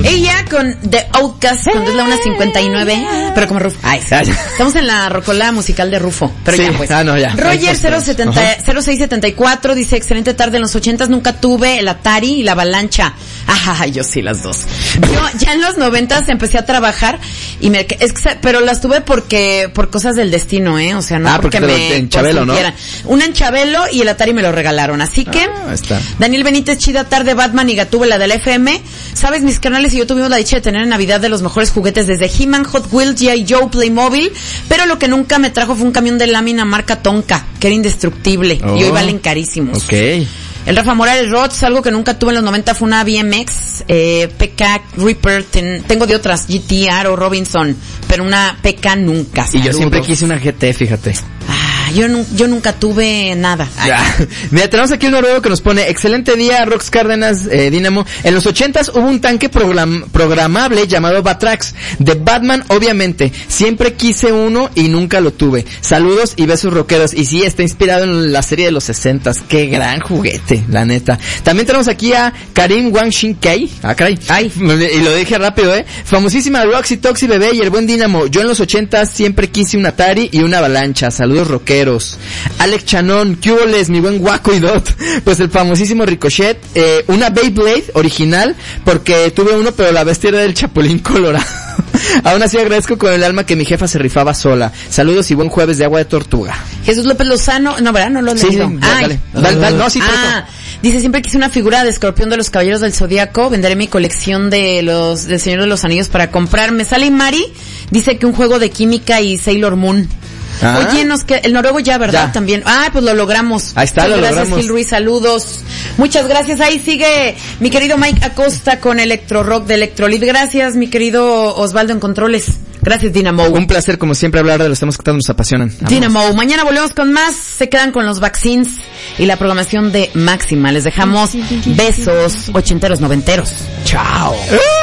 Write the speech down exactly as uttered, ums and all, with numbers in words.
Ella con The Outcast, cuando es la una cincuenta y nueve, pero como Rufo. Ay, estamos en la rocola musical de Rufo, pero sí, ya pues. Ah, no, ya. Roger cero seis setenta y cuatro dice, excelente tarde, en los ochentas nunca tuve el Atari y la avalancha. Ajá, yo sí, las dos. Yo ya en los noventas empecé a trabajar y me, es que, pero las tuve porque, por cosas del destino, eh, o sea, no ah, porque, porque me en Chabelo, ¿no? Una en Chabelo y el Atari me lo regalaron, así que, ah, está. Daniel Benítez, chida tarde, Batman y Gatúbela de la F M. Sabes, mis canales y yo tuvimos la dicha de tener en Navidad de los mejores juguetes desde He-Man, Hot Wheels, G I. Joe, Playmobil, pero lo que nunca me trajo fue un camión de lámina marca Tonka, que era indestructible, oh, y hoy valen carísimos. Okay. El Rafa Morales Rods, algo que nunca tuve en los noventa fue una B M X, eh, P K, Reaper, ten, tengo de otras, G T, Aro, Robinson, pero una P K nunca. Saludos. Y yo siempre quise una G T, fíjate. Ah, yo, nu- yo nunca tuve nada. Mira, tenemos aquí un noruego que nos pone, excelente día, Rox Cárdenas, eh, Dynamo. En los ochentas hubo un tanque program- programable llamado Batrax, de Batman, obviamente. Siempre quise uno y nunca lo tuve. Saludos y besos rockeros. Y sí, está inspirado en la serie de los sesentas. Qué gran juguete, la neta. También tenemos aquí a Karim Wang Shin Kei. Ah, caray. Ay, y lo dije rápido, eh. Famosísima Roxy Toxy Bebé y el buen Dynamo. Yo en los ochentas siempre quise un Atari y una avalancha. Saludos rockeros. Alex Chanón, ¿qué huboles, mi buen Guaco y Dot? Pues el famosísimo Ricochet, eh, una Beyblade original, porque tuve uno, pero la bestia era del Chapulín Colorado. Aún así agradezco con el alma que mi jefa se rifaba sola. Saludos y buen jueves de agua de tortuga. Jesús López Lozano, no, ¿verdad? No lo he sí, leído. Sí, dale, dale, dale, no, sí, ah, dice, siempre quise una figura de Escorpión de los Caballeros del Zodíaco, venderé mi colección de los, del Señor de los Anillos para comprarme. Sale Mari, dice que un juego de química y Sailor Moon. Ah. Oye, nos que el noruego ya, ¿verdad? Ya. También. Ah, pues lo logramos. Ahí está, sí, lo gracias, logramos. Gil Ruiz, saludos. Muchas gracias. Ahí sigue mi querido Mike Acosta con Electro Rock de Electrolit. Gracias, mi querido Osvaldo en Controles. Gracias, Dynamo. Un placer, como siempre, hablar de los temas que tanto nos apasionan. Vamos. Dynamo. Mañana volvemos con más. Se quedan con los vaccines y la programación de Máxima. Les dejamos besos ochenteros, noventeros. Chao.